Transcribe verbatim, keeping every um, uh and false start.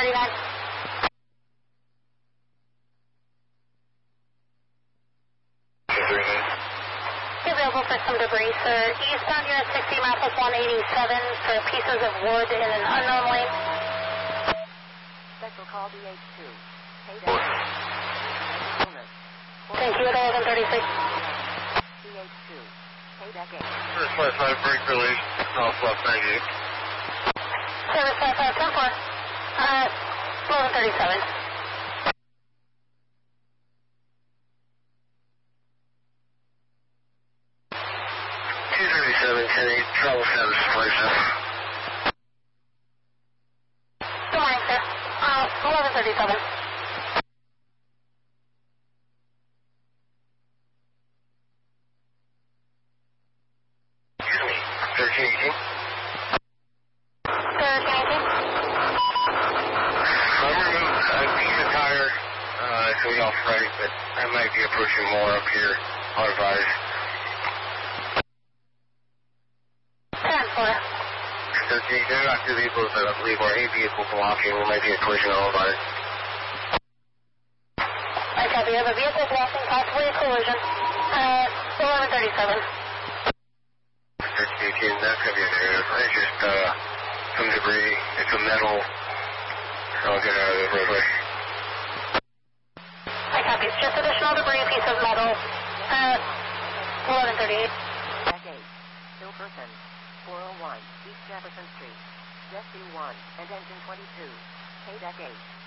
thirty-nine. Be available for some debris, sir. Eastbound unit sixty, map plus one eighty-seven for pieces of wood in an unknown lane. Special call D H two. Hey there. Thank you at eleven thirty-six. D H two. Hey that gate. First five five break release, Southwest ninety-eight. Service five five ten four. Uh, eleven thirty-seven. two thirty-seven, ten eight, travel status, twenty-seven. Good morning, sir. Uh, eleven thirty-seven. Excuse me, thirteen eighteen. thirteen eighteen. I'm removed a piece of tire, uh, coming off right, but I might be approaching more up here, on advised. ten four. thirteen eighteen, there are two vehicles that I believe are a vehicle blocking, we might be a collision on advised. I copy. I have a vehicle blocking, possibly a collision. Uh, eleven thirty-seven. thirteen eighteen, that's going to be a negative. It's just, uh, some debris, it's a metal, I'll get out of the roadway. I copy. It's just additional debris, a piece of metal. Uh, eleven thirty-eight. That gate. Hilperson. four oh one East Jefferson Street. Jet two one and engine twenty-two. Hey that gate.